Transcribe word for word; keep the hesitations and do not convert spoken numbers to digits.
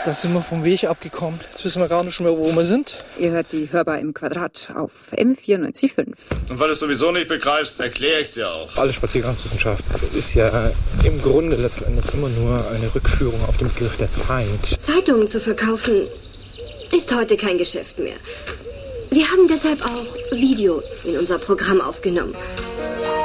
Da sind wir vom Weg abgekommen. Jetzt wissen wir gar nicht mehr, wo wir sind. Ihr hört die Hörbar im Quadrat auf M vierundneunzig Komma fünf. Und weil du es sowieso nicht begreifst, erkläre ich es dir auch. Alle Spaziergangswissenschaft ist ja im Grunde letzten Endes immer nur eine Rückführung auf den Begriff der Zeit. Zeitungen zu verkaufen ist heute kein Geschäft mehr. Wir haben deshalb auch Video in unser Programm aufgenommen.